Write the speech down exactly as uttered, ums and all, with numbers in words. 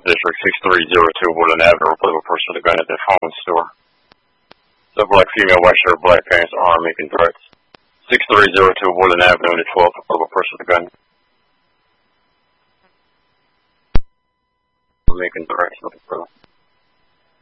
District, six three zero two Woodland Avenue, report of a person with a gun at the phone store. The black female, white shirt, black pants, arm making threats. six three zero two Woodland Avenue, the twelfth, report of a person with a gun. Making threats, looking for them.